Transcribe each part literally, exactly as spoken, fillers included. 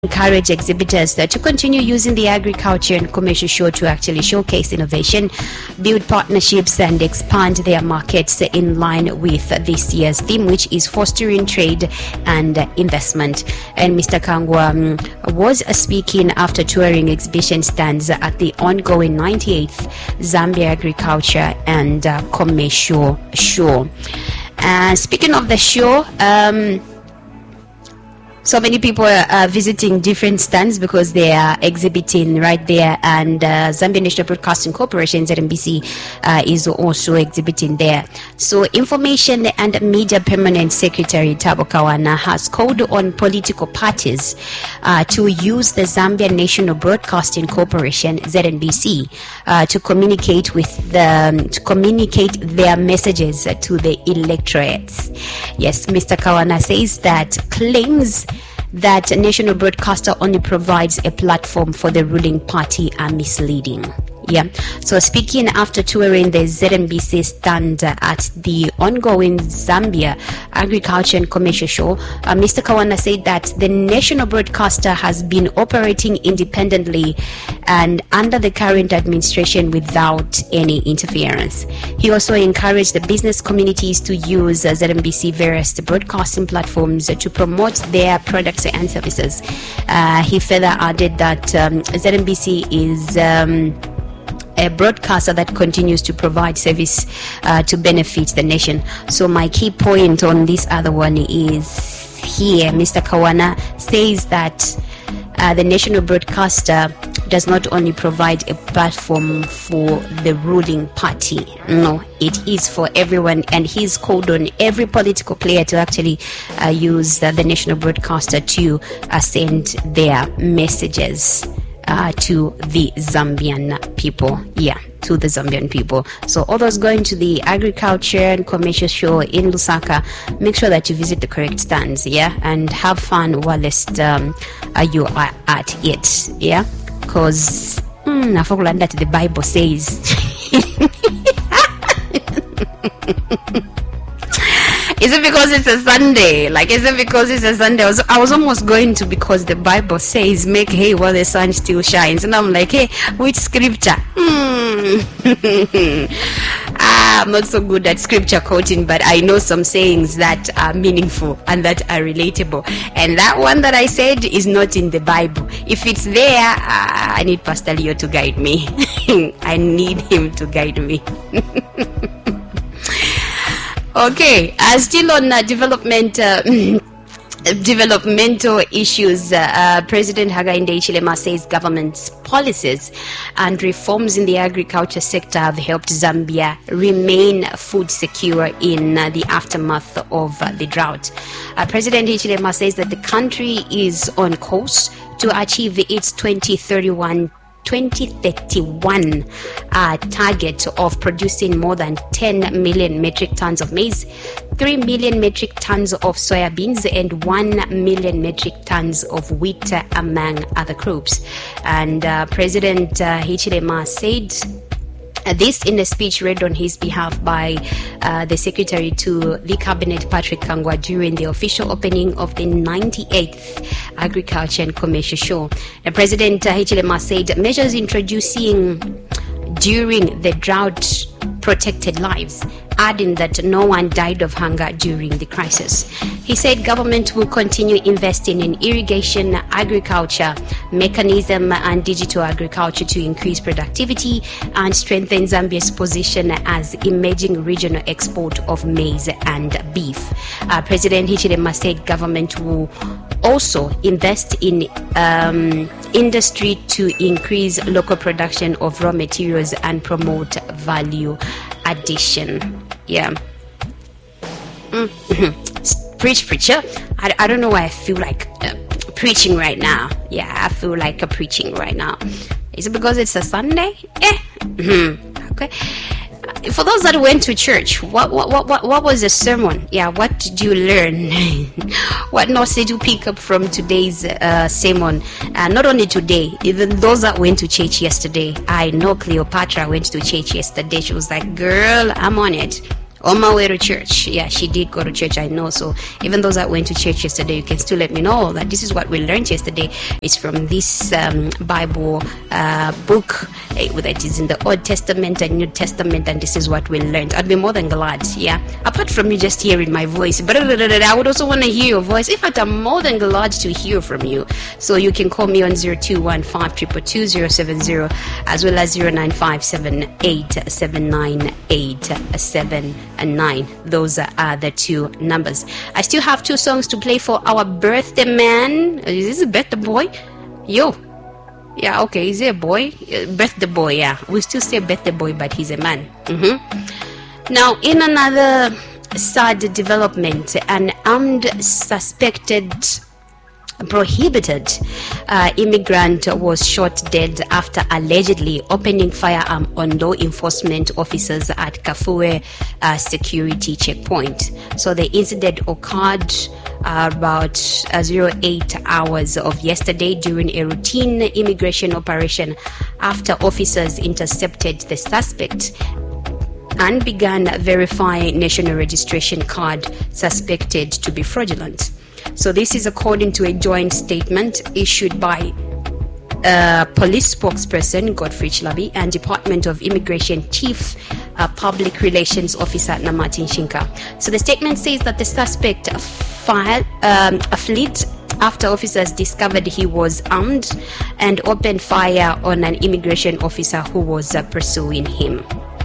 encourage exhibitors uh, to continue using the agriculture and commercial show to actually showcase innovation, build partnerships, and expand their markets in line with this year's theme, which is fostering trade and uh, investment. And Mister Kangwa um, was uh, speaking after touring exhibition stands at the ongoing ninety-eighth Zambia Agriculture and uh, Commercial Show. Uh, speaking of the show, um, so many people are uh, visiting different stands because they are exhibiting right there, and uh, Zambia National Broadcasting Corporation, Z N B C, uh, is also exhibiting there. So Information and Media Permanent Secretary Thabo Kawana has called on political parties uh, to use the Zambia National Broadcasting Corporation, Z N B C, uh, to communicate with the to communicate their messages to the electorates. Yes, Mister Kawana says that claims that a national broadcaster only provides a platform for the ruling party are misleading. Yeah. So speaking after touring the Z N B C stand at the ongoing Zambia Agriculture and Commercial Show, uh, Mister Kawana said that the national broadcaster has been operating independently and under the current administration without any interference. He also encouraged the business communities to use uh, Z N B C various broadcasting platforms uh, to promote their products and services. Uh, he further added that um, Z N B C is um, a broadcaster that continues to provide service uh, to benefit the nation. So my key point on this other one is here, Mister Kawana says that uh, the national broadcaster does not only provide a platform for the ruling party, no, it is for everyone, and he's called on every political player to actually uh, use uh, the national broadcaster to uh, send their messages Uh, to the Zambian people. Yeah, to the Zambian people. So all those going to the agriculture and commercial show in Lusaka, make sure that you visit the correct stands, yeah, and have fun whilst um, uh, you are at it, yeah, because mm, I forgot that the Bible says is it because it's a Sunday? Like, is it because it's a Sunday? I was, I was almost going to, because the Bible says, make hay while the sun still shines. And I'm like, hey, which scripture? Hmm. ah, I'm not so good at scripture quoting, but I know some sayings that are meaningful and that are relatable. And that one that I said is not in the Bible. If it's there, uh, I need Pastor Leo to guide me. I need him to guide me. Okay, uh, still on uh, development, uh, developmental issues, uh, uh, President Hakainde Hichilema says government's policies and reforms in the agriculture sector have helped Zambia remain food secure in uh, the aftermath of uh, the drought. Uh, President Hichilema says that the country is on course to achieve its twenty thirty-one twenty thirty-one uh, target of producing more than ten million metric tons of maize, three million metric tons of soybeans, and one million metric tons of wheat, uh, among other crops. And uh, President uh, Hichilema said Uh, this in a speech read on his behalf by uh, the Secretary to the Cabinet, Patrick Kangwa, during the official opening of the ninety-eighth Agriculture and Commercial Show. The President uh, Hichilema said measures introducing during the drought protected lives, adding that no one died of hunger during the crisis. He said government will continue investing in irrigation, agriculture, mechanism, and digital agriculture to increase productivity and strengthen Zambia's position as emerging regional export of maize and beef. Uh, President Hichilema said government will also invest in um, industry to increase local production of raw materials and promote value addition. Yeah. Mm-hmm. Preach, preacher. I, I don't know why I feel like uh, preaching right now. Yeah, I feel like a preaching right now. Is it because it's a Sunday? Yeah. Mm-hmm. Okay. For those that went to church, what what what what, what was the sermon? Yeah, what did you learn? What notes did you pick up from today's uh, sermon? Uh, not only today, even those that went to church yesterday. I know Cleopatra went to church yesterday. She was like, "Girl, I'm on it." On my way to church. Yeah, she did go to church, I know. So even those that went to church yesterday, you can still let me know that this is what we learned yesterday. It's from this um, Bible uh, book uh, that is in the Old Testament and New Testament, and this is what we learned. I'd be more than glad, yeah. Apart from you just hearing my voice, but I would also want to hear your voice. In fact, I'm more than glad to hear from you. So you can call me on zero two one five two two two zero seven zero as well as zero nine five seven eight seven nine eight seven nine. Those are the two numbers. I still have two songs to play for our birthday man. Is this a birthday boy? Yo. Yeah, okay. Is he a boy? Birthday boy, yeah. We still say birthday boy, but he's a man. Mm-hmm. Now, in another sad development, an armed suspected prohibited uh, immigrant was shot dead after allegedly opening firearm on law enforcement officers at Kafue uh, security checkpoint. So the incident occurred uh, about uh, zero eight hours of yesterday during a routine immigration operation after officers intercepted the suspect and began verifying national registration card suspected to be fraudulent. So this is according to a joint statement issued by uh, police spokesperson Godfrey Chilabi and Department of Immigration Chief uh, Public Relations Officer Namatin Shinka. So the statement says that the suspect filed, um, fled after officers discovered he was armed and opened fire on an immigration officer who was uh, pursuing him.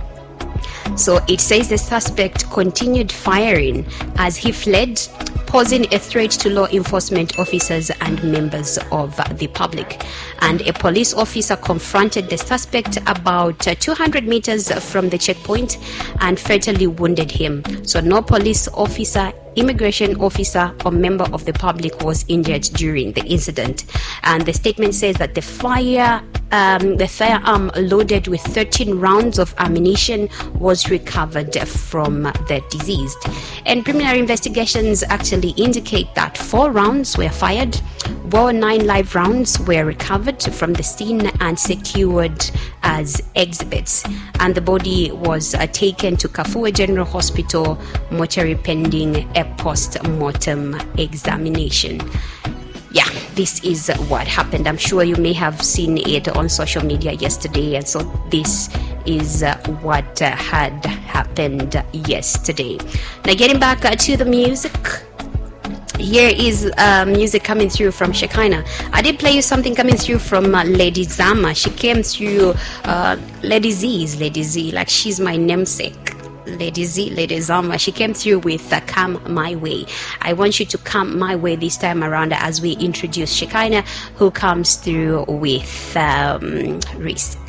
So it says the suspect continued firing as he fled, posing a threat to law enforcement officers and members of the public. And a police officer confronted the suspect about two hundred meters from the checkpoint and fatally wounded him. So no police officer, immigration officer or member of the public was injured during the incident. And the statement says that the fire Um, the firearm loaded with thirteen rounds of ammunition was recovered from the deceased. And preliminary investigations actually indicate that four rounds were fired, while nine live rounds were recovered from the scene and secured as exhibits. And the body was uh, taken to Kafue General Hospital, mortuary pending a post-mortem examination. Yeah, this is what happened. I'm sure you may have seen it on social media yesterday, and so this is uh, what uh, had happened yesterday. Now, getting back uh, to the music, here is uh, music coming through from Shekinah. I did play you something coming through from uh, Lady Zama. She came through. Uh, Lady Z is Lady Z, like she's my namesake. Lady Z, Lady Zama, she came through with uh, Come My Way. I want you to come my way this time around as we introduce Shekinah, who comes through with um, Respect.